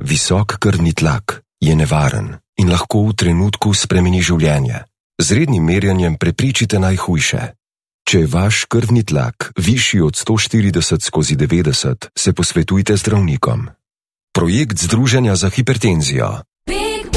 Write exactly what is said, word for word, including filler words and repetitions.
Visok krvni tlak je nevaren in lahko v trenutku spremeni življenje. Z rednim merjenjem preprečite najhujše. Če je vaš krvni tlak višji od sto štirideset skozi devetdeset, se posvetujte z zdravnikom. Projekt Združenja za hipertenzijo.